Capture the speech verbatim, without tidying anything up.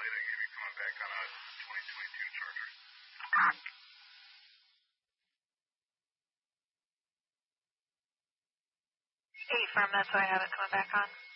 plate I gave you coming back on a twenty twenty-two Charger. Hey, firm, that's what I have it coming back on.